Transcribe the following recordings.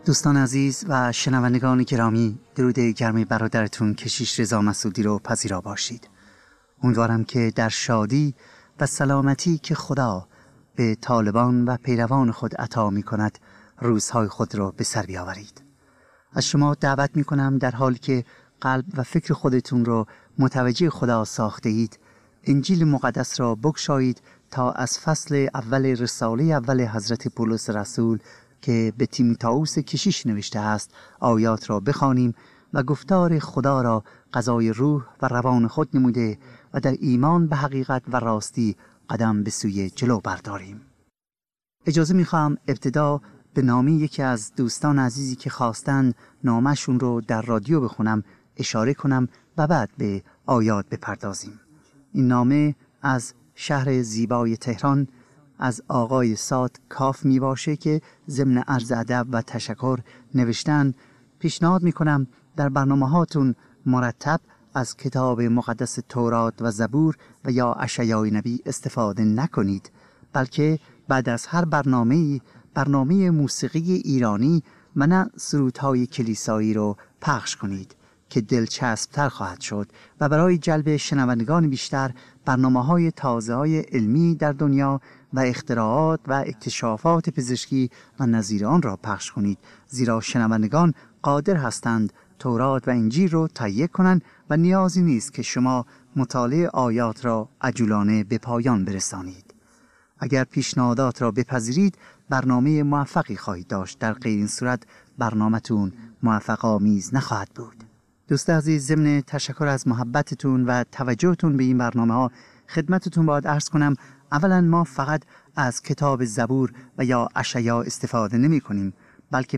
دوستان عزیز و شنوندگان گرامی، درود گرمی برادرتون کشیش رضا مسعودی رو پذیرا باشید. امیدوارم که در شادی و سلامتی که خدا به طالبان و پیروان خود عطا می کند روزهای خود را به سر بیاورید. از شما دعوت می کنم در حالی که قلب و فکر خودتون رو متوجه خدا ساخته اید، انجیل مقدس را بگشایید تا از فصل اول رساله اول حضرت پولس رسول که به تیموتائوس کشیش نوشته است آیات را بخوانیم و گفتار خدا را غذای روح و روان خود نموده و در ایمان به حقیقت و راستی قدم به سوی جلو برداریم. اجازه می‌خوام ابتدا به نام یکی از دوستان عزیزی که خواستن نامشون رو در رادیو بخونم اشاره کنم و بعد به آیات بپردازیم. این نامه از شهر زیبای تهران از آقای ساد کاف می باشه که ضمن عرض ادب و تشکر نوشتن: پیشنهاد می کنم در برنامه هاتون مرتب از کتاب مقدس تورات و زبور و یا اشعیای نبی استفاده نکنید، بلکه بعد از هر برنامه موسیقی ایرانی و نه سرودهای کلیسایی رو پخش کنید که دلچسب‌تر خواهد شد و برای جلب شنوندگان بیشتر برنامه‌های تازه‌های علمی در دنیا و اختراعات و اکتشافات پزشکی و نظیر آن را پخش کنید، زیرا شنوندگان قادر هستند تورات و انجیل را تهیه کنند و نیازی نیست که شما مطالعه آیات را عجولانه به پایان برسانید. اگر پیشنهادات را بپذیرید برنامه موفقی خواهید داشت، در غیر این صورت برنامه‌تون موفق آمیز نخواهد بود. دوست عزیز، ضمن تشکر از محبتتون و توجهتون به این برنامه‌ها خدمتتون باید عرض کنم اولا ما فقط از کتاب زبور و یا اشعیا استفاده نمی کنیم، بلکه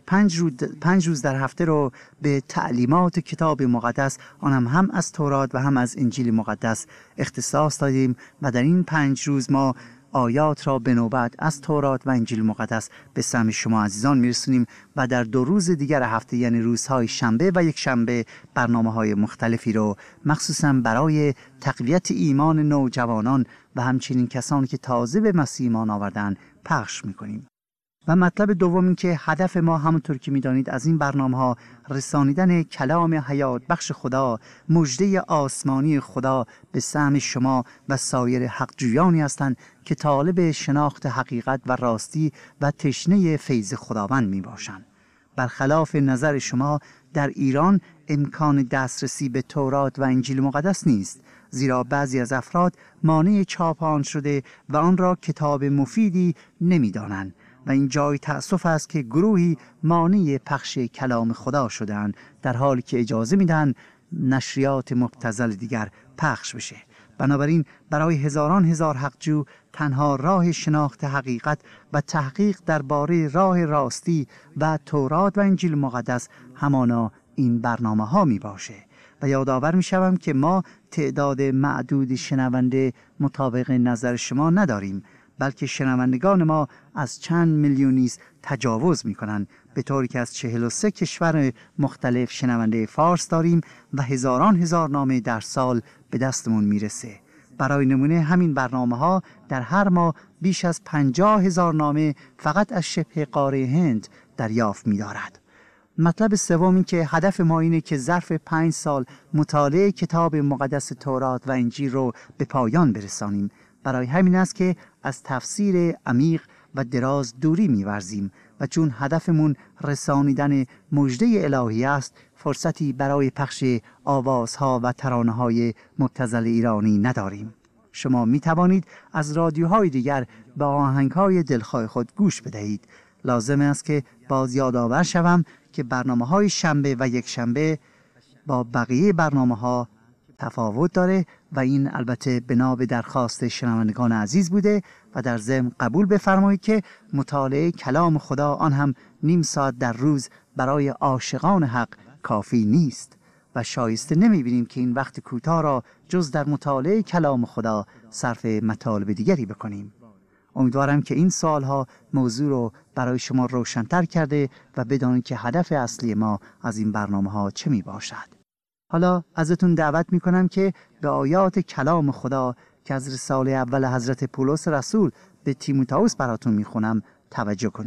5 روز در هفته رو به تعلیمات کتاب مقدس، آنم هم از تورات و هم از انجیل مقدس اختصاص دادیم و در این 5 روز ما آیات را به نوبت از تورات و انجیل مقدس به سمع شما عزیزان میرسونیم و در 2 روز دیگر هفته یعنی روزهای شنبه و یک شنبه برنامه‌های مختلفی رو مخصوصا برای تقویت ایمان نوجوانان و همچنین کسانی که تازه به مسیح ایمان آوردن پخش میکنیم. و مطلب دوم این که هدف ما همونطور که میدانید از این برنامه‌ها رسانیدن کلام حیات بخش خدا، مژده آسمانی خدا به سمع شما و سایر حقجویانی هستند که طالب شناخت حقیقت و راستی و تشنه فیض خداوند می باشند. برخلاف نظر شما در ایران امکان دسترسی به تورات و انجیل مقدس نیست، زیرا بعضی از افراد مانع چاپ آن شده و آن را کتاب مفیدی نمی‌دانند و این جای تأسف است که گروهی مانع پخش کلام خدا شدند، در حالی که اجازه میدن نشریات مبتذل دیگر پخش بشه. بنابراین برای هزاران هزار حقجو تنها راه شناخت حقیقت و تحقیق درباره راه راستی و تورات و انجیل مقدس همانا این برنامه ها می باشه. و یادآور می شوم که ما تعداد معدود شنونده مطابق نظر شما نداریم، بلکه شنوندگان ما از چند میلیونی تجاوز می کنند، به طوری که از 43 کشور مختلف شنونده فارس داریم و هزاران هزار نامه در سال به دستمون میرسه. برای نمونه همین برنامه ها در هر ماه بیش از 50,000 نامه فقط از شبه قاره هند دریافت می دارد. مطلب سوم این که هدف ما اینه که ظرف 5 سال مطالعه کتاب مقدس تورات و انجیل رو به پایان برسانیم. برای همین است که از تفسیر عمیق و دراز دوری می‌ورزیم و چون هدفمون رسانیدن مژده الهی است، فرصتی برای پخش آوازها و ترانه‌های مبتذل ایرانی نداریم. شما می‌توانید از رادیوهای دیگر به آهنگ‌های دلخواه خود گوش بدهید. لازم است که باز یادآور شوم که برنامه‌های شنبه و یک شنبه با بقیه برنامه‌ها تفاوت داره و این البته بنا به درخواست شنوندگان عزیز بوده و در ضمن قبول بفرمایید که مطالعه کلام خدا آن هم نیم ساعت در روز برای عاشقان حق کافی نیست و شایسته نمی‌بینیم که این وقت کوتاه را جز در مطالعه کلام خدا صرف مطالب دیگری بکنیم. امیدوارم که این سوالها موضوع رو برای شما روشن‌تر کرده و بدانید که هدف اصلی ما از این برنامه‌ها چه میباشد. حالا ازتون دعوت میکنم که به آیات کلام خدا که از رساله اول حضرت پولس رسول به تیموتائوس براتون میخونم توجه کنید.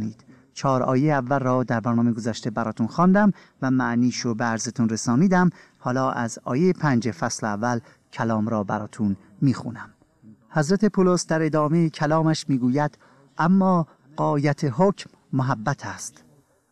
4 آیه اول را در برنامه گذشته براتون خواندم و معنیشو به عرضتون رسانیدم. حالا از آیه 5 فصل اول کلام را براتون میخونم. حضرت پولس در ادامه کلامش میگوید اما غایت حکم محبت است.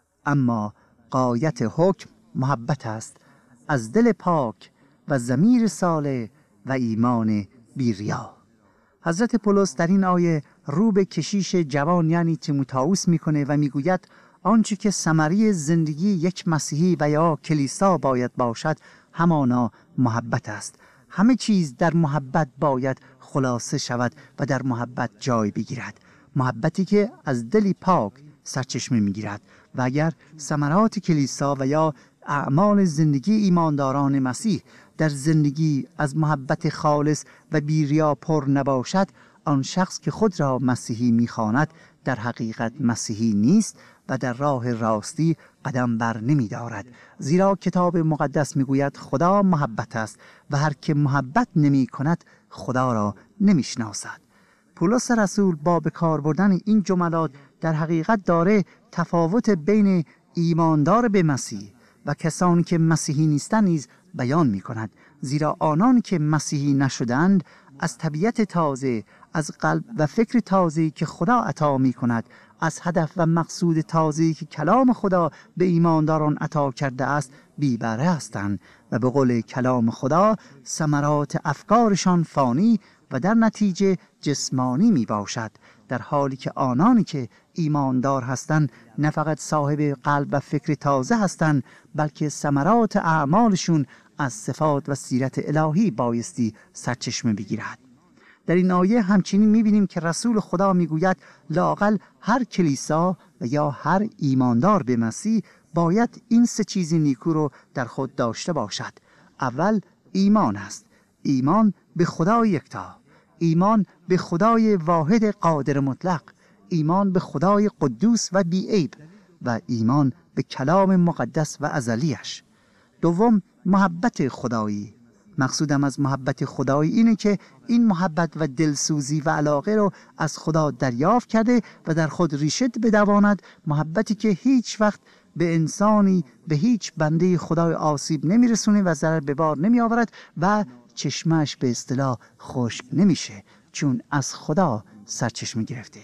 اما غایت حکم محبت است از دل پاک و ضمیر صالح و ایمان بی‌ریا. حضرت پولس در این آیه رو به کشیش جوان یعنی تیموتائوس میکنه و میگوید آنچه که ثمره زندگی یک مسیحی و یا کلیسا باید باشد همانا محبت است. همه چیز در محبت باید خلاصه شود و در محبت جای بگیرد. محبتی که از دلی پاک سرچشمه میگیرد و اگر ثمرات کلیسا و یا اعمال زندگی ایمانداران مسیح در زندگی از محبت خالص و بی‌ریا پر نباشد، آن شخص که خود را مسیحی می‌خواند در حقیقت مسیحی نیست و در راه راستی قدم بر نمی دارد. زیرا کتاب مقدس میگوید خدا محبت است و هر که محبت نمی کند خدا را نمی شناسد. پولس رسول با به کار بردن این جملات در حقیقت داره تفاوت بین ایماندار به مسیح و کسانی که مسیحی نیستند نیز بیان می کند. زیرا آنان که مسیحی نشدند از طبیعت تازه، از قلب و فکر تازه‌ای که خدا عطا می کند، از هدف و مقصود تازه‌ای که کلام خدا به ایمانداران عطا کرده است بی بهره هستند و به قول کلام خدا ثمرات افکارشان فانی و در نتیجه جسمانی می باشد، در حالی که آنانی که ایماندار هستند نه فقط صاحب قلب و فکر تازه هستند بلکه ثمرات اعمالشون از صفات و سیرت الهی بایستی سرچشمه بگیرد. در این آیه همچنین می‌بینیم که رسول خدا میگوید لااقل هر کلیسا و یا هر ایماندار به مسیح باید این 3 چیز نیکو رو در خود داشته باشد. اول ایمان است. ایمان به خدای یکتا، ایمان به خدای واحد قادر مطلق، ایمان به خدای قدوس و بی‌عیب و ایمان به کلام مقدس و ازلیش. دوم محبت خدایی. مقصودم از محبت خدایی اینه که این محبت و دلسوزی و علاقه رو از خدا دریافت کرده و در خود ریشه بدواند. محبتی که هیچ وقت به انسانی، به هیچ بنده خدای آسیب نمیرسونه و ضرر به بار نمی آورد و چشمش به اصطلاح خشک نمیشه چون از خدا سرچشمه گرفته.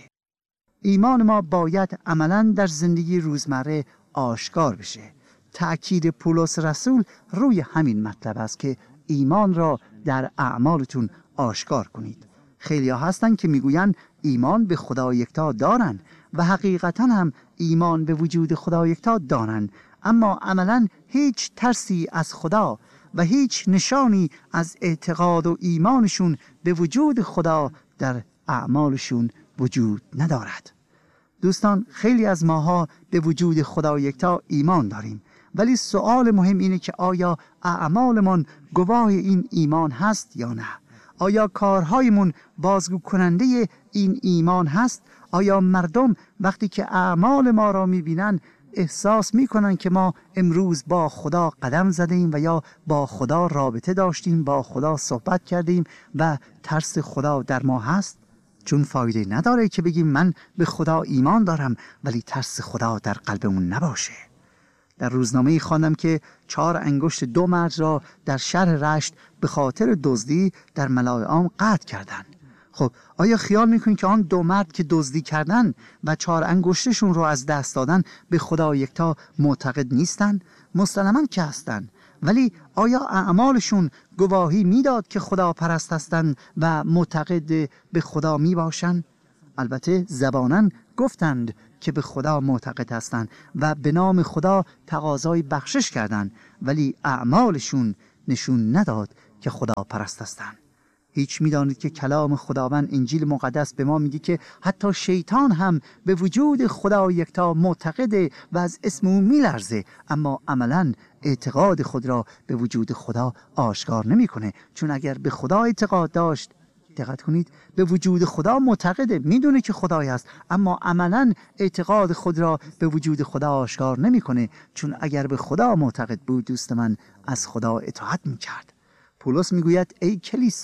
ایمان ما باید عملاً در زندگی روزمره آشکار بشه. تأکید پولس رسول روی همین مطلب است که ایمان را در اعمالتون آشکار کنید. خیلی ها هستن که میگوین ایمان به خدا یکتا دارن و حقیقتا هم ایمان به وجود خدا یکتا دارن، اما عملا هیچ ترسی از خدا و هیچ نشانی از اعتقاد و ایمانشون به وجود خدا در اعمالشون وجود ندارد. دوستان، خیلی از ماها به وجود خدا یکتا ایمان داریم، ولی سوال مهم اینه که آیا اعمالمون گواه این ایمان هست یا نه؟ آیا کارهایمون بازگو کننده این ایمان هست؟ آیا مردم وقتی که اعمال ما را میبینن احساس میکنن که ما امروز با خدا قدم زدیم و یا با خدا رابطه داشتیم، با خدا صحبت کردیم و ترس خدا در ما هست؟ چون فایده نداره که بگیم من به خدا ایمان دارم ولی ترس خدا در قلبمون نباشه. در روزنامه‌ای خواندم که 4 انگشت 2 مرد را در شهر رشت به خاطر دزدی در ملای عام قطع کردند. خب آیا خیال میکنید که آن 2 مرد که دزدی کردن و 4 انگشتشون رو از دست دادن به خدا یکتا معتقد نیستند؟ مسلماً که هستند، ولی آیا اعمالشون گواهی میداد که خدا پرست هستند و معتقد به خدا میباشند؟ البته زباناً گفتند که به خدا معتقد هستند و به نام خدا تقاضای بخشش کردند، ولی اعمالشون نشون نداد که خدا پرست هستند. هیچ میدانید که کلام خداوند انجیل مقدس به ما میگه که حتی شیطان هم به وجود خدا یکتا معتقده و از اسم او میلرزه، اما عملاً اعتقاد خود را به وجود خدا آشکار نمیکنه. چون اگر به خدا اعتقاد داشت، دقت کنید، به وجود خدا معتقده، میدونه که خدای است، اما عملاً اعتقاد خود را به وجود خدا آشکار نمیکنه. چون اگر به خدا معتقد بود دوست من از خدا اطاعت میکرد. پولس میگوید ای کلیسا،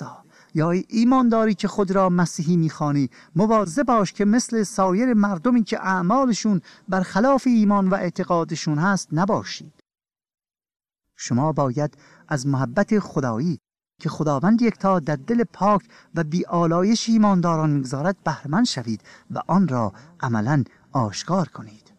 یا ای ایمانداری که خود را مسیحی می‌خوانی، مواظب باش که مثل سایر مردمی که اعمالشون برخلاف ایمان و اعتقادشون هست نباشید. شما باید از محبت خدایی که خداوند یکتا در دل پاک و بی‌آلایش ایمانداران می‌گذارد بهره مند شوید و آن را عملاً آشکار کنید.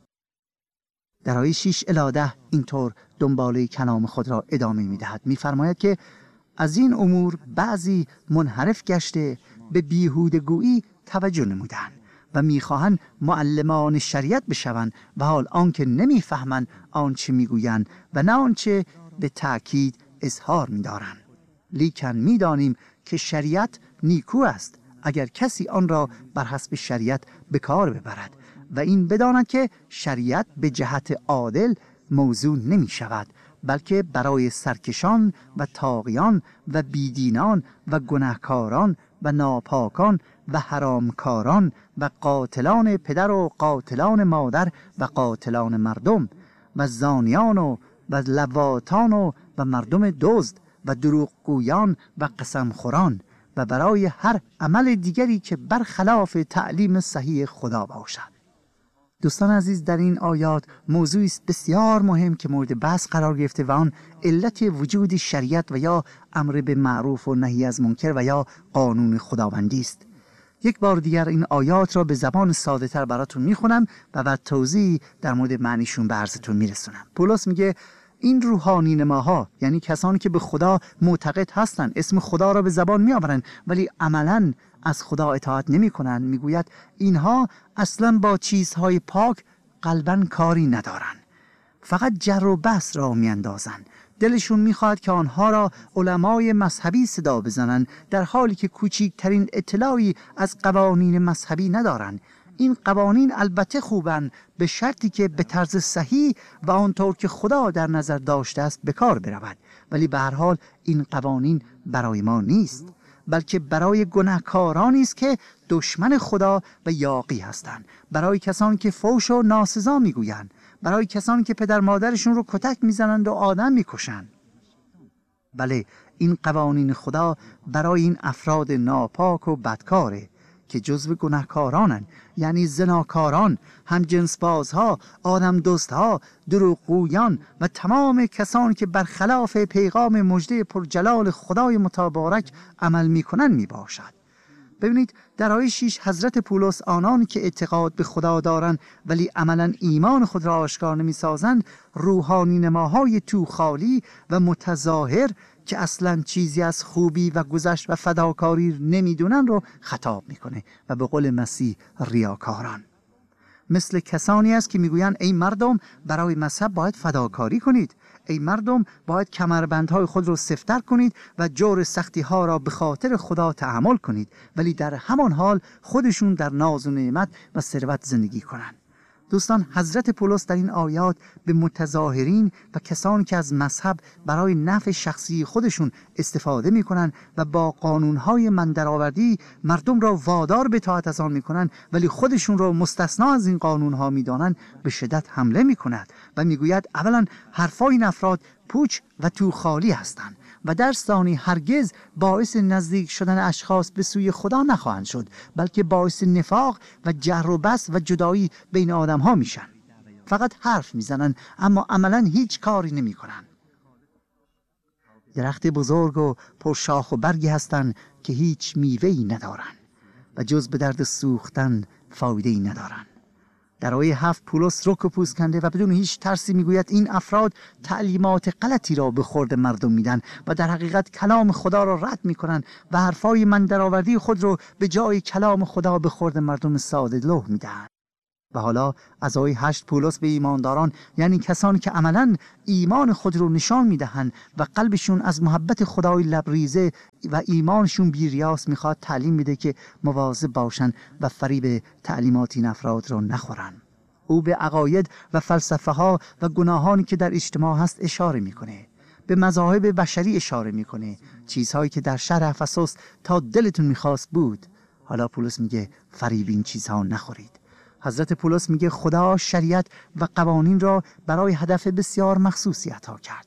در آیه 6 الی 10 اینطور دنباله کلام خود را ادامه می‌دهد. می‌فرماید که از این امور بعضی منحرف گشته به بیهودگویی توجه نمودند و می‌خواهند معلمان شریعت بشوند و حال آنکه نمی‌فهمند آنچه می‌گویند و نه آنچه به تأکید اظهار می‌دارند. لیکن می‌دانیم که شریعت نیکو است اگر کسی آن را بر حسب شریعت به کار ببرد و این بداند که شریعت به جهت عادل موضوع نمی شود، بلکه برای سرکشان و طاغیان و بیدینان و گناهکاران و ناپاکان و حرامکاران و قاتلان پدر و قاتلان مادر و قاتلان مردم و زانیان و لواطان و مردم دزد و دروغگویان و قسمخوران و برای هر عمل دیگری که برخلاف تعلیم صحیح خدا باشد. دوستان عزیز، در این آیات موضوعی است بسیار مهم که مورد بحث قرار گرفته و آن علت وجود شریعت و یا امر به معروف و نهی از منکر و یا قانون خداوندی است. یک بار دیگر این آیات را به زبان ساده تر براتون میخونم و بعد توضیح در مورد معنیشون به عرضتون میرسونم. پولس میگه این روحانی نماها، یعنی کسانی که به خدا معتقد هستند، اسم خدا را به زبان میآورند ولی عملاً از خدا اطاعت نمی کنند، میگوید اینها اصلا با چیزهای پاک قلباً کاری ندارند، فقط جر و بحث را میاندازند. دلشون میخواهد که آنها را علمای مذهبی صدا بزنند در حالی که کوچکترین اطلاعی از قوانین مذهبی ندارند. این قوانین البته خوبند به شرطی که به طرز صحیح و آنطور که خدا در نظر داشته است به کار برود، ولی به هر حال این قوانین برای ما نیست، بلکه برای گناهکارانی است که دشمن خدا و یاغی هستند، برای کسانی که فحش و ناسزا میگویند، برای کسانی که پدر مادرشون رو کتک میزنند و آدم میکشند. بله، این قوانین خدا برای این افراد ناپاک و بدکاره که جزو گناهکارانند، یعنی زناکاران، همجنسبازها، آدم دزدها، دروغگویان و تمام کسانی که برخلاف پیغام مژده پرجلال خدای متبارک عمل میکنند میباشد. ببینید در آیه 6 حضرت پولس آنانی که اعتقاد به خدا دارند ولی عملا ایمان خود را آشکار نمیسازند، روحانی نماهای تو خالی و متظاهر که اصلا چیزی از خوبی و گذشت و فداکاری نمیدونن رو خطاب میکنه و به قول مسیح ریاکاران. مثل کسانی است که میگویند ای مردم برای مذهب باید فداکاری کنید، ای مردم باید کمربندهای خود را سفتر کنید و جور سختی ها را به خاطر خدا تحمل کنید، ولی در همان حال خودشون در ناز و نعمت و ثروت زندگی کنند. دوستان، حضرت پولس در این آیات به متظاهرین و کسانی که از مذهب برای نفع شخصی خودشون استفاده میکنن و با قانونهای من درآوردی مردم را وادار به اطاعت از آن میکنن ولی خودشون را مستثنا از این قانونها میدانند به شدت حمله میکند و میگوید اولا حرفای این افراد پوچ و تو خالی هستند و در ثانی هرگز باعث نزدیک شدن اشخاص به سوی خدا نخواهند شد، بلکه باعث نفاق و جر و بحث و جدایی بین آدم ها میشن. فقط حرف میزنن اما عملا هیچ کاری نمی کنن. درخت بزرگ و پرشاخ و برگی هستند که هیچ میوه‌ای ندارن و جز به درد سوختن فایده‌ای ندارن. در آیه 7 پولس رک و پوست کنده و بدون هیچ ترسی میگوید این افراد تعلیمات غلطی را به خورد مردم میدن و در حقیقت کلام خدا را رد میکنن و حرفای من درآوردی خود را به جای کلام خدا به خورد مردم ساده لوح میدن. و حالا از آیه 8 پولس به ایمانداران، یعنی کسانی که عملاً ایمان خود رو نشان میدهند و قلبشون از محبت خدای لبریزه و ایمانشون بیریاس میخواد تعلیم میده که مواظب باشن و فریب تعلیمات این افراد رو نخورن. او به عقاید و فلسفه ها و گناهانی که در اجتماع هست اشاره میکنه، به مذاهب بشری اشاره میکنه، چیزهایی که در شهر افسوس تا دلتون میخواست بود. حالا پولس میگه فریب این چیزها نخورید. حضرت پولس میگه خدا شریعت و قوانین را برای هدف بسیار مخصوصی عطا کرد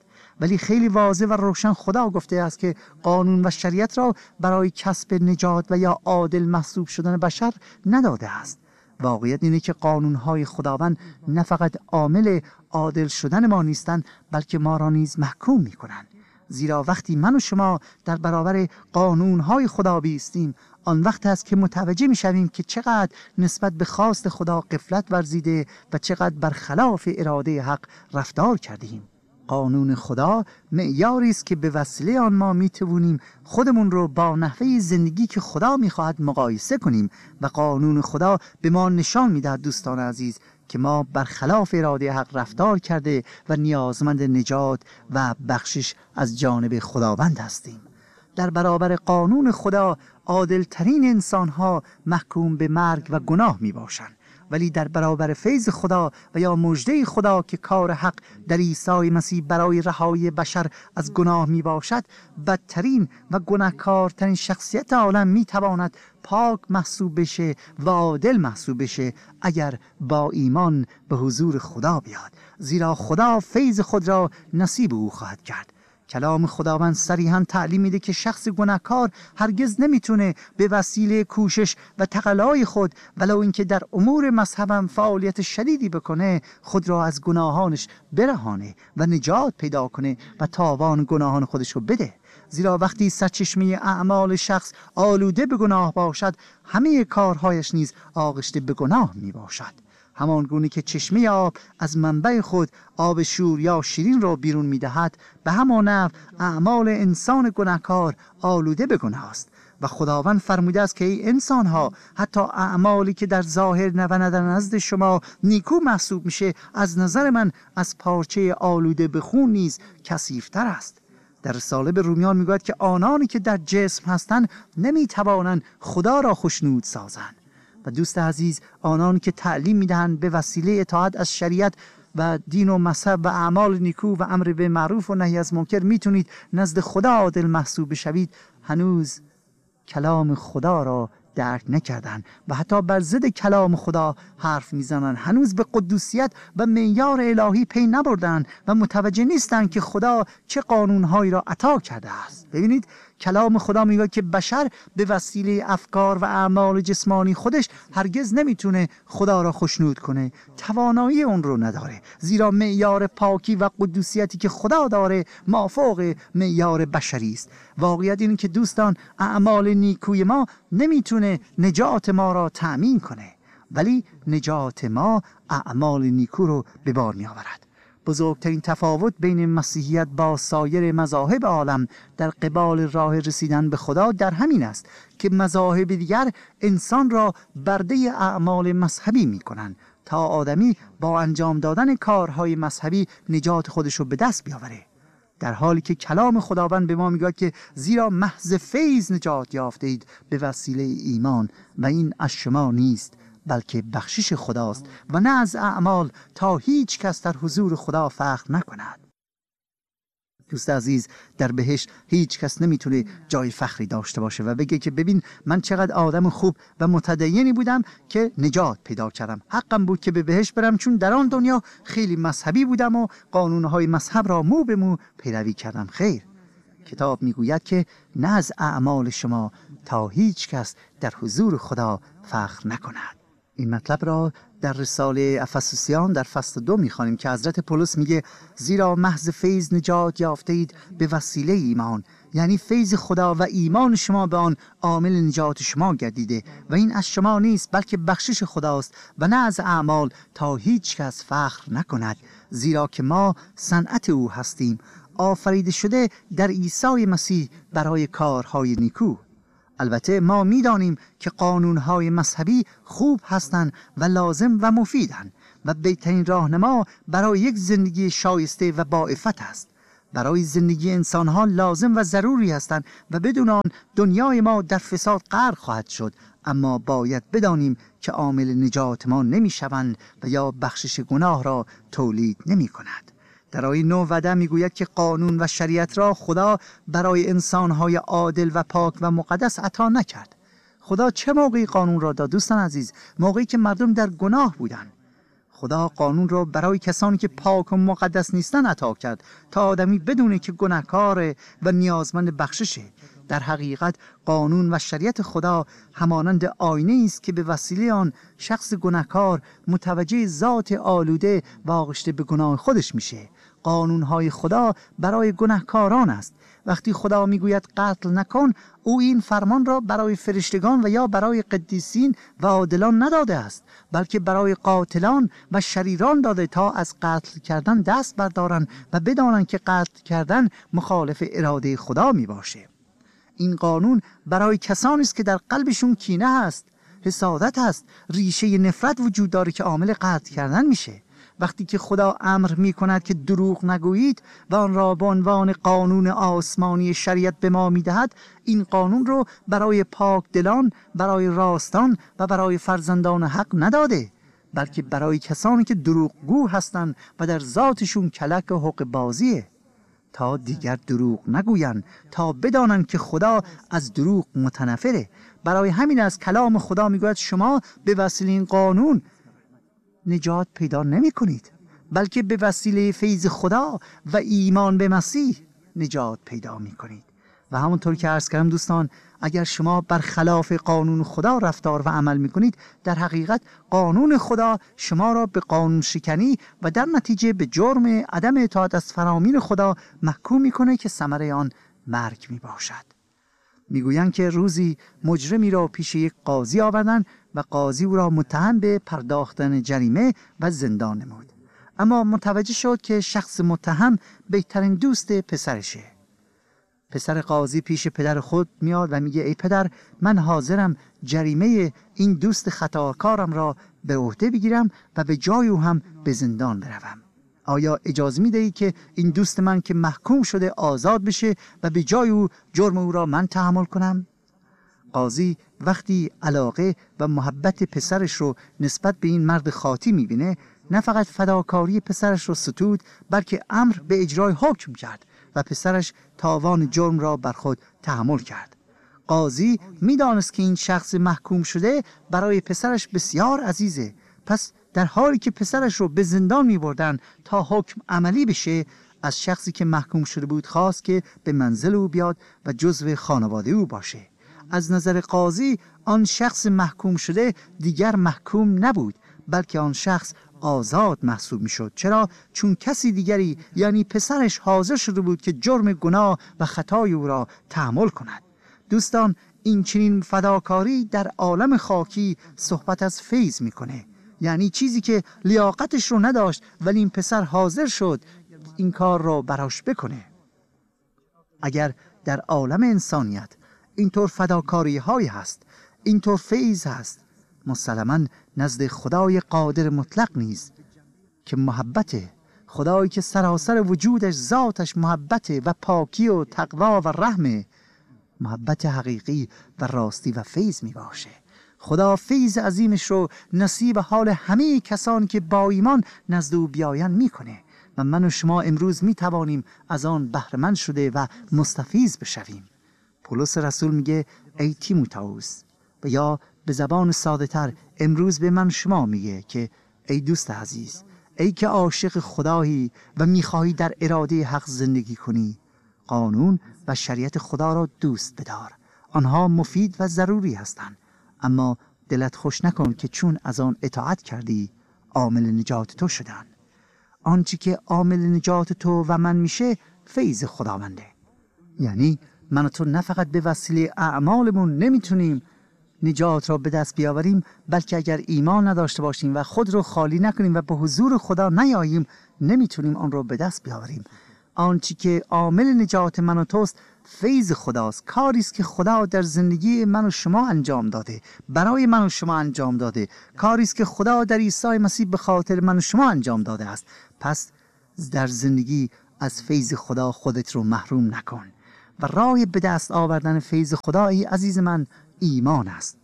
ولی خیلی واضح و روشن خدا گفته است که قانون و شریعت را برای کسب نجات و یا عادل محسوب شدن بشر نداده است. واقعیت اینه که قانونهای خداوند نه فقط عامل عادل شدن ما نیستند، بلکه ما را نیز محکوم می‌کنند. زیرا وقتی من و شما در برابر قانونهای خدا بیستیم، آن وقت است که متوجه می‌شویم که چقدر نسبت به خواست خدا غفلت ورزیده و چقدر برخلاف اراده حق رفتار کردیم. قانون خدا معیاری است که به وسیله آن ما میتوانیم خودمون رو با نحوه زندگی که خدا میخواهد مقایسه کنیم و قانون خدا به ما نشان میدهد دوستان عزیز که ما برخلاف اراده حق رفتار کرده و نیازمند نجات و بخشش از جانب خداوند هستیم. در برابر قانون خدا عادل‌ترین انسان‌ها محکوم به مرگ و گناه میباشند، ولی در برابر فیض خدا و یا مژده خدا که کار حق در عیسی مسیح برای رهایی بشر از گناه می باشد، بدترین و گناهکارترین شخصیت عالم می تواند پاک محسوب بشه و عادل محسوب بشه اگر با ایمان به حضور خدا بیاد، زیرا خدا فیض خود را نصیب او خواهد کرد. کلام خداوند صریحاً تعلیم میده که شخص گناهکار هرگز نمیتونه به وسیله کوشش و تقلای خود ولو اینکه در امور مذهبم فعالیت شدیدی بکنه خود را از گناهانش برهانه و نجات پیدا کنه و تاوان گناهان خودش رو بده. زیرا وقتی سرچشمه اعمال شخص آلوده به گناه باشد، همه کارهایش نیز آغشته به گناه می باشد. همان گونه که چشمه آب از منبع خود آب شور یا شیرین را بیرون می دهد، به همان نحو اعمال انسان گناهکار آلوده به گناه است. و خداوند فرموده است که ای انسان ها، حتی اعمالی که در ظاهر و در نزد شما نیکو محسوب میشه، از نظر من از پارچه آلوده به خون نیز کثیف‌تر است. در رساله به رومیان میگوید که آنانی که در جسم هستند نمیتوانند خدا را خوشنود سازند. و دوست عزیز، آنان که تعلیم میدهند به وسیله اطاعت از شریعت و دین و مذهب و اعمال نیکو و امر به معروف و نهی از منکر میتونید نزد خدا عادل محسوب بشوید، هنوز کلام خدا را درک نکردن و حتی بر ضد کلام خدا حرف میزنن. هنوز به قدوسیت و معیار الهی پی نبردن و متوجه نیستن که خدا چه قانونهایی را عطا کرده است. ببینید کلام خدا میگه که بشر به وسیله افکار و اعمال جسمانی خودش هرگز نمیتونه خدا را خوشنود کنه، توانایی اون رو نداره، زیرا معیار پاکی و قدوسیتی که خدا داره مافوق معیار بشری است. واقعیت اینه که دوستان، اعمال نیکوی ما نمیتونه نجات ما را تأمین کنه، ولی نجات ما اعمال نیکو رو به بار می آورد. بزرگترین تفاوت بین مسیحیت با سایر مذاهب عالم در قبال راه رسیدن به خدا در همین است که مذاهب دیگر انسان را برده اعمال مذهبی می کنند تا آدمی با انجام دادن کارهای مذهبی نجات خودش رو به دست بیاوره، در حالی که کلام خداوند به ما میگه که زیرا محض فیض نجات یافته اید به وسیله ایمان و این از شما نیست بلکه بخشش خداست و نه از اعمال، تا هیچ کس در حضور خدا فخر نکند. دوست عزیز، در بهشت هیچ کس نمیتونه جای فخری داشته باشه و بگه که ببین من چقدر آدم خوب و متدینی بودم که نجات پیدا کردم، حقم بود که به بهشت برم چون در آن دنیا خیلی مذهبی بودم و قانونهای مذهب را مو به مو پیروی کردم. خیر، کتاب میگوید که نه از اعمال شما تا هیچ کس در حضور خدا فخر نکند. این مطلب را در رساله افسوسیان در فصل 2 میخوانیم که حضرت پولس میگه زیرا محض فیض نجات یافته اید به وسیله ایمان، یعنی فیض خدا و ایمان شما به آن عامل نجات شما گردیده و این از شما نیست بلکه بخشش خداست و نه از اعمال تا هیچ کس فخر نکند، زیرا که ما صنعت او هستیم، آفریده شده در عیسی مسیح برای کارهای نیکو. البته ما می‌دانیم که قانون‌های مذهبی خوب هستند و لازم و مفیدند و بهترین راهنما برای یک زندگی شایسته و با عفت است. برای زندگی انسان‌ها لازم و ضروری هستند و بدون آن دنیای ما در فساد غرق خواهد شد، اما باید بدانیم که عامل نجات ما نمی‌شوند و یا بخشش گناه را تولید نمی‌کند. در آیه 9 و 10 میگوید که قانون و شریعت را خدا برای انسانهای عادل و پاک و مقدس عطا نکرد. خدا چه موقعی قانون را داد دوستان عزیز؟ موقعی که مردم در گناه بودند. خدا قانون را برای کسانی که پاک و مقدس نیستن عطا کرد تا آدمی بدونه که گناهکار و نیازمند بخششه. در حقیقت قانون و شریعت خدا همانند آینه است که به وسیله آن شخص گناهکار متوجه ذات آلوده و آغشته به گناه خودش میشه. قانونهای خدا برای گناهکاران است. وقتی خدا میگوید قتل نکن، او این فرمان را برای فرشتگان و یا برای قدیسین و عادلان نداده است، بلکه برای قاتلان و شریران داده تا از قتل کردن دست بردارن و بدانند که قتل کردن مخالف اراده خدا می باشه. این قانون برای کسانی است که در قلبشون کینه هست، حسادت هست، ریشه نفرت وجود داره که عامل قتل کردن میشه. وقتی که خدا امر می کند که دروغ نگویید و آن را به عنوان قانون آسمانی شریعت به ما می دهد، این قانون رو برای پاک دلان، برای راستان و برای فرزندان حق نداده، بلکه برای کسانی که دروغگو هستند و در ذاتشون کلک و حق بازیه، تا دیگر دروغ نگویند، تا بدانند که خدا از دروغ متنفره. برای همین از کلام خدا میگوید شما به وسیله این قانون نجات پیدا نمی کنید، بلکه به وسیله فیض خدا و ایمان به مسیح نجات پیدا می کنید. و همونطور که عرض کردم دوستان، اگر شما برخلاف قانون خدا رفتار و عمل می کنید، در حقیقت قانون خدا شما را به قانون شکنی و در نتیجه به جرم عدم اطاعت از فرامین خدا محکوم می کنه که ثمره آن مرگ می باشد. میگویند که روزی مجرمی را پیش یک قاضی آوردند و قاضی او را متهم به پرداختن جریمه و زندان نمود. اما متوجه شد که شخص متهم بهترین دوست پسرشه. پسر قاضی پیش پدر خود میاد و میگه ای پدر، من حاضرم جریمه این دوست خطاکارم را به عهده بگیرم و به جای او هم به زندان بروم. آیا اجازه میدهی که این دوست من که محکوم شده آزاد بشه و به جای او جرم او را من تحمل کنم؟ قاضی وقتی علاقه و محبت پسرش رو نسبت به این مرد خاطی میبینه، نه فقط فداکاری پسرش رو ستود، بلکه امر به اجرای حکم کرد و پسرش تاوان جرم را بر خود تحمل کرد. قاضی میدانست که این شخص محکوم شده برای پسرش بسیار عزیزه، پس در حالی که پسرش رو به زندان می بردن تا حکم عملی بشه، از شخصی که محکوم شده بود خواست که به منزل او بیاد و جزو خانواده او باشه. از نظر قاضی آن شخص محکوم شده دیگر محکوم نبود، بلکه آن شخص آزاد محسوب می شد. چرا؟ چون کسی دیگری یعنی پسرش حاضر شده بود که جرم گناه و خطای او را تحمل کند. دوستان، این چنین فداکاری در عالم خاکی صحبت از فیض میکنه، یعنی چیزی که لیاقتش رو نداشت ولی این پسر حاضر شد این کار را براش بکنه. اگر در عالم انسانیت اینطور فداکاری های هست، اینطور فیض هست، مسلماً نزد خدای قادر مطلق نیز که محبته، خدایی که سراسر وجودش ذاتش محبته و پاکی و تقوا و رحمه، محبت حقیقی و راستی و فیض می باشه. خدا فیض عظیمش رو نصیب حال همه کسانی که با ایمان نزد او بیاین میکنه و من و شما امروز می توانیم از آن بهره‌مند شده و مستفیض بشویم. پولس رسول میگه ای تیموتائوس، و یا به زبان ساده تر امروز به من شما میگه که ای دوست عزیز، ای که عاشق خدایی و میخواهی در اراده حق زندگی کنی، قانون و شریعت خدا را دوست بدار. آنها مفید و ضروری هستند، اما دلت خوش نکن که چون از آن اطاعت کردی عامل نجات تو شدن. آنچه که عامل نجات تو و من میشه فیض خداونده. یعنی من و تو نه فقط به وسیله اعمالمون نمیتونیم نجات را به دست بیاوریم، بلکه اگر ایمان نداشته باشیم و خود رو خالی نکنیم و به حضور خدا نیاییم، نمیتونیم آن را به دست بیاوریم. آنچه که عامل نجات من و توست فیض خداست، کاری است که خدا در زندگی من و شما انجام داده، برای من و شما انجام داده، کاری است که خدا در عیسی مسیح به خاطر من و شما انجام داده است. پس در زندگی از فیض خدا خودت رو محروم نکن و راه به دست آوردن فیض خدا ای عزیز من ایمان است.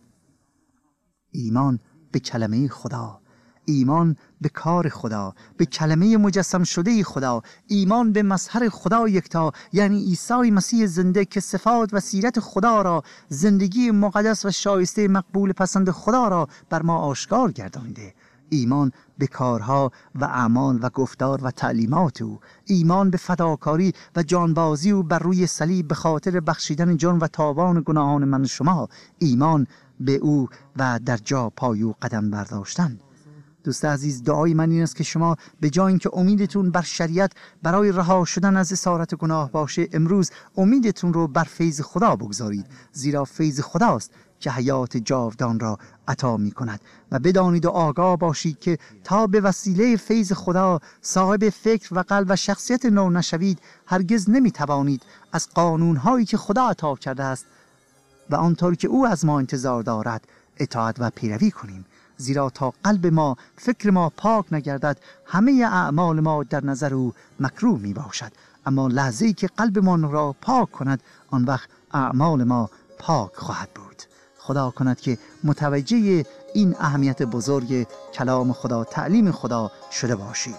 ایمان به کلمه خدا، ایمان به کار خدا، به کلمه مجسم شده خدا، ایمان به مظهر خدا یکتا، یعنی عیسی مسیح زنده که صفات و سیرت خدا را، زندگی مقدس و شایسته مقبول پسند خدا را بر ما آشکار گردانیده. ایمان به کارها و اعمال و گفتار و تعلیمات او، ایمان به فداکاری و جانبازی او بر روی صلیب به خاطر بخشیدن جان و تاوان گناهان من شما، ایمان به او و در جا پای او قدم برداشتن. دوست عزیز، دعای من این است که شما به جای اینکه امیدتون بر شریعت برای رها شدن از اسارت گناه باشه، امروز امیدتون رو بر فیض خدا بگذارید، زیرا فیض خداست که حیات جاودان را عطا می کند. و بدانید و آگاه باشید که تا به وسیله فیض خدا صاحب فکر و قلب و شخصیت نو نشوید، هرگز نمی توانید از قانونهایی که خدا عطا کرده است و آنطور که او از ما انتظار دارد اطاعت و پیروی کنیم. زیرا تا قلب ما، فکر ما پاک نگردد، همه اعمال ما در نظر او مکروه می باشد. اما لحظه‌ای که قلبمان را پاک کند، آن وقت اعمال ما پاک خواهد بود. خدا کند که متوجه این اهمیت بزرگ کلام خدا، تعلیم خدا شده باشید.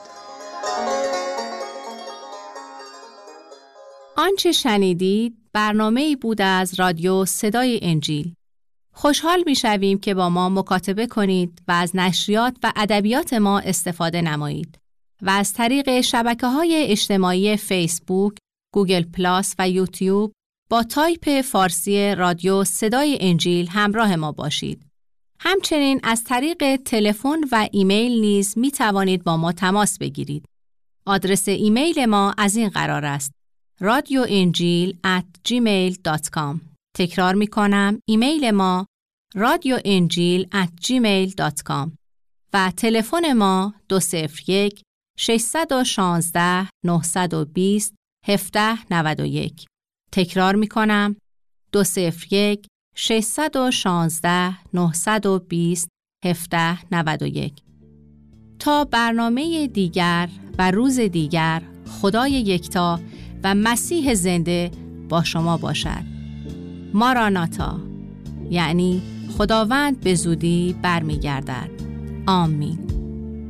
آنچه شنیدید برنامه‌ای بود از رادیو صدای انجیل. خوشحال می‌شویم که با ما مکاتبه کنید و از نشریات و ادبیات ما استفاده نمایید و از طریق شبکه‌های اجتماعی فیسبوک، گوگل پلاس و یوتیوب با تایپ فارسی رادیو صدای انجیل همراه ما باشید. همچنین از طریق تلفن و ایمیل نیز می توانید با ما تماس بگیرید. آدرس ایمیل ما از این قرار است: radioinjil@gmail.com. تکرار می کنم، ایمیل ما radioinjil@gmail.com و تلفن ما 201 616 920 1791. تکرار می کنم، 201 616 920 1791. تا برنامه دیگر و روز دیگر، خدای یکتا و مسیح زنده با شما باشد. ماراناتا، یعنی خداوند به زودی برمیگردد. آمین.